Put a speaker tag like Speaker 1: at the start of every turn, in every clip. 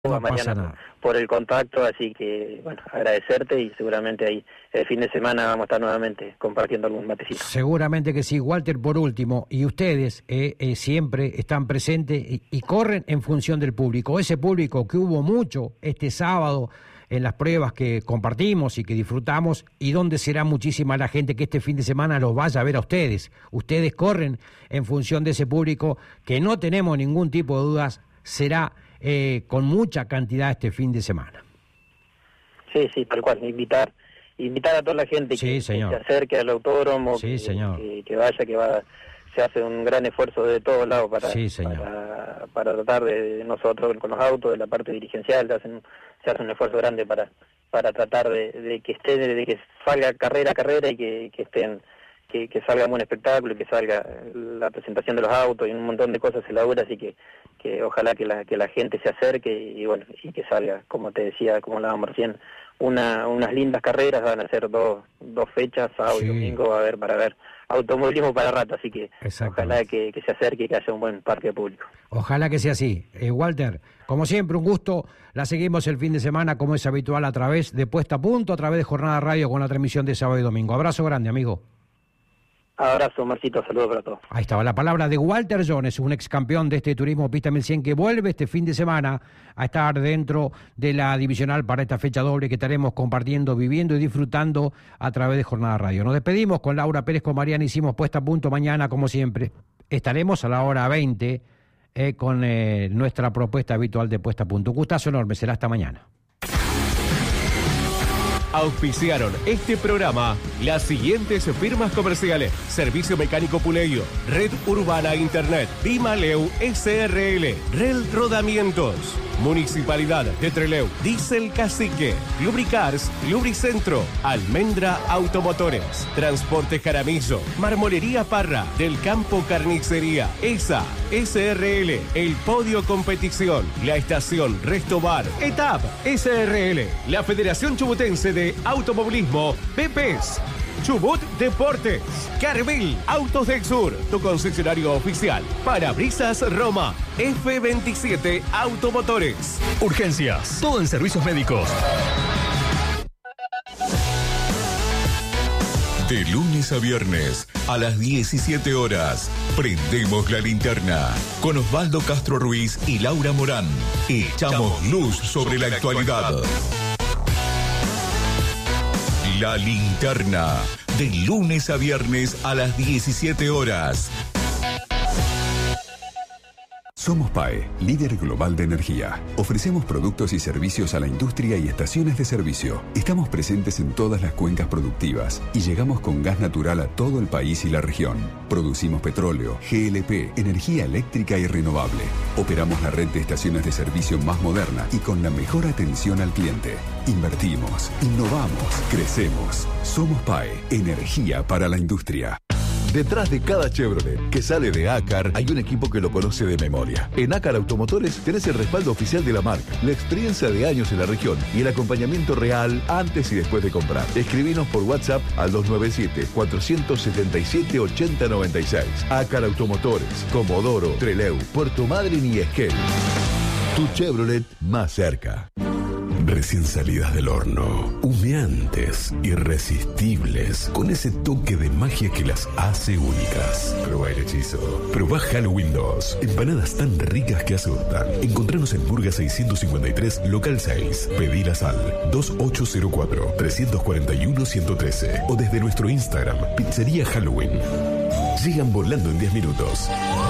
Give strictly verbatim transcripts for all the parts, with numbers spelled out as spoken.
Speaker 1: No Mariana, por, por el contacto, así que bueno, agradecerte y seguramente ahí el fin de semana vamos a estar nuevamente compartiendo algún matecito.
Speaker 2: Seguramente que sí. Walter, por último, y ustedes eh, eh, siempre están presentes y, y corren en función del público, ese público que hubo mucho este sábado en las pruebas que compartimos y que disfrutamos, y donde será muchísima la gente que este fin de semana los vaya a ver a ustedes. Ustedes corren en función de ese público que no tenemos ningún tipo de dudas será Eh, con mucha cantidad este fin de semana.
Speaker 1: Sí, sí, tal cual, invitar invitar a toda la gente
Speaker 2: sí,
Speaker 1: que,
Speaker 2: señor.
Speaker 1: que se acerque al autódromo,
Speaker 2: sí,
Speaker 1: que,
Speaker 2: señor.
Speaker 1: Que, que vaya, que va, se hace un gran esfuerzo de todos lados para,
Speaker 2: sí, señor.
Speaker 1: para, para tratar de, de nosotros con los autos, de la parte dirigencial, se, hacen, se hace un esfuerzo grande para para tratar de, de que esté, de que salga carrera a carrera y que, que estén Que, que salga un buen espectáculo, que salga la presentación de los autos y un montón de cosas se labura, así que que ojalá que la que la gente se acerque y, y bueno, y que salga, como te decía, como hablábamos recién, una unas lindas carreras, van a ser dos dos fechas, sábado sí. y domingo va a haber para ver automovilismo para rato, así que ojalá que, que se acerque y que haya un buen parque público.
Speaker 2: Ojalá que sea así. Eh, Walter, como siempre, un gusto, la seguimos el fin de semana como es habitual a través de Puesta a Punto, a través de Jornada Radio con la transmisión de sábado y domingo. Abrazo grande, amigo.
Speaker 1: Abrazo, Marcito, saludos para todos.
Speaker 2: Ahí estaba la palabra de Walter Jones, un ex campeón de este Turismo Pista mil cien que vuelve este fin de semana a estar dentro de la divisional para esta fecha doble que estaremos compartiendo, viviendo y disfrutando a través de Jornada Radio. Nos despedimos con Laura Pérez, con Mariana, hicimos Puesta a Punto mañana, como siempre. Estaremos a la hora veinte eh, con eh, nuestra propuesta habitual de Puesta a Punto. Un gustazo enorme, será hasta mañana.
Speaker 3: Auspiciaron este programa las siguientes firmas comerciales: Servicio Mecánico Puleio, Red Urbana Internet, Bimaleu S R L, Rel Rodamientos, Municipalidad de Trelew, Diesel Cacique, Lubricars, Lubricentro, Almendra Automotores, Transporte Jaramillo, Marmolería Parra, Del Campo Carnicería, E S A, S R L, El Podio Competición, La Estación Restobar, E T A P, S R L, la Federación Chubutense de Automovilismo, P P S, Chubut Deportes, Carvil Autos del Sur, tu concesionario oficial, Parabrisas Roma, F veintisiete Automotores.
Speaker 4: Urgencias, todo en servicios médicos.
Speaker 5: De lunes a viernes a las diecisiete horas, prendemos la linterna con Osvaldo Castro Ruiz y Laura Morán. Echamos luz sobre la actualidad. La linterna, de lunes a viernes a las diecisiete horas.
Speaker 6: Somos P A E, líder global de energía. Ofrecemos productos y servicios a la industria y estaciones de servicio. Estamos presentes en todas las cuencas productivas y llegamos con gas natural a todo el país y la región. Producimos petróleo, G L P, energía eléctrica y renovable. Operamos la red de estaciones de servicio más moderna y con la mejor atención al cliente. Invertimos, innovamos, crecemos. Somos P A E, energía para la industria.
Speaker 7: Detrás de cada Chevrolet que sale de Acar hay un equipo que lo conoce de memoria. En Acar Automotores tenés el respaldo oficial de la marca, la experiencia de años en la región y el acompañamiento real antes y después de comprar. Escribinos por WhatsApp al dos nueve siete, cuatro siete siete, ocho cero nueve seis. Acar Automotores, Comodoro, Trelew, Puerto Madryn y Esquel. Tu Chevrolet más cerca.
Speaker 8: Recién salidas del horno, humeantes, irresistibles, con ese toque de magia que las hace únicas. Probá el hechizo. Probá Halloween dos. Empanadas tan ricas que asustan. Encontranos en Burga seiscientos cincuenta y tres, local seis. Pedilas al dos ocho cero cuatro, tres cuatro uno, uno uno tres o desde nuestro Instagram, Pizzería Halloween. Llegan volando en diez minutos.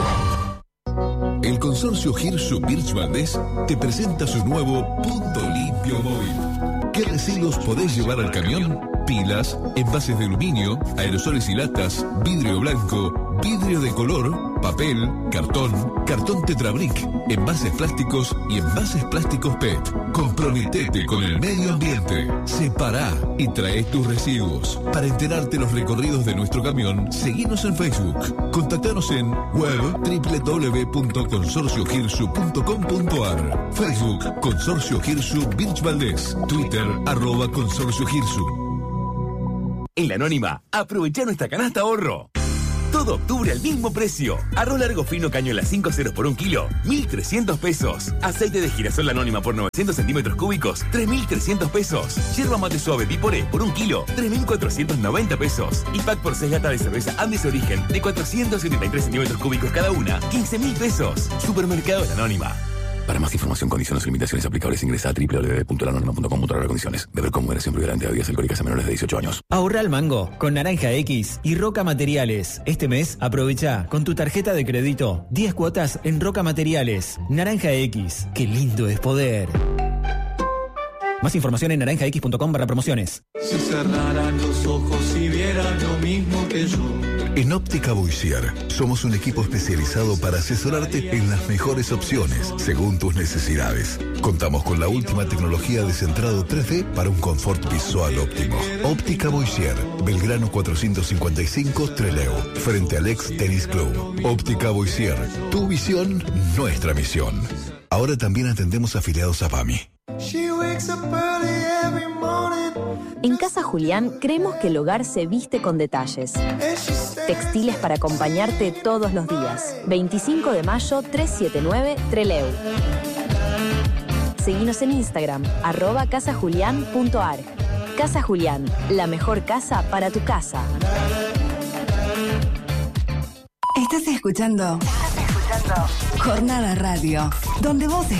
Speaker 5: El consorcio Hirsu Birch Valdés te presenta su nuevo Punto Limpio Móvil. ¿Qué residuos podés llevar al camión? Pilas, envases de aluminio, aerosoles y latas, vidrio blanco, vidrio de color, papel, cartón, cartón Tetrabric, envases plásticos y envases plásticos P E T. Comprometete con el medio ambiente. Separá y trae tus residuos. Para enterarte los recorridos de nuestro camión, seguinos en Facebook. Contactanos en web doble u doble u doble u punto consorcio hirsu punto com punto a r. Facebook Consorcio Hirsu Birch Valdés. Twitter arroba Consorcio Hirsu.
Speaker 4: En La Anónima, aprovecha nuestra canasta ahorro.
Speaker 9: Todo octubre al mismo precio. Arroz largo fino cañola cinco ceros por un kilo, mil trescientos pesos. Aceite de girasol anónima por novecientos centímetros cúbicos, tres mil trescientos pesos. Yerba mate suave Piporé por un kilo, tres mil cuatrocientos noventa pesos. Y pack por seis latas de cerveza Andes Origen de cuatrocientos setenta y tres centímetros cúbicos cada una, quince mil pesos. Supermercados La Anónima. Para más información, condiciones y limitaciones aplicables, ingresa a doble u doble u doble u punto la anónima punto com punto a r condiciones. Beber con moderación previa a bebidas alcohólicas a menores de dieciocho años.
Speaker 10: Ahorra al mango con Naranja X y Roca Materiales. Este mes aprovecha con tu tarjeta de crédito diez cuotas en Roca Materiales. Naranja X, qué lindo es poder. Más información en naranja x punto com barra promociones.
Speaker 11: Si cerraran los ojos y vieran lo mismo que yo.
Speaker 7: En Óptica Boissier somos un equipo especializado para asesorarte en las mejores opciones según tus necesidades. Contamos con la última tecnología de centrado tres D para un confort visual óptimo. Óptica Boissier, Belgrano cuatrocientos cincuenta y cinco, Trelew, frente al ex Tennis Club. Óptica Boissier, tu visión, nuestra misión. Ahora también atendemos afiliados a P A M I.
Speaker 12: En Casa Julián creemos que el hogar se viste con detalles. Textiles para acompañarte todos los días. veinticinco de mayo, trescientos setenta y nueve, Trelew. Seguinos en Instagram, arroba casajulián punto ar. Casa Julián, la mejor casa para tu casa.
Speaker 13: Estás escuchando. Estás escuchando. Jornada Radio, donde vos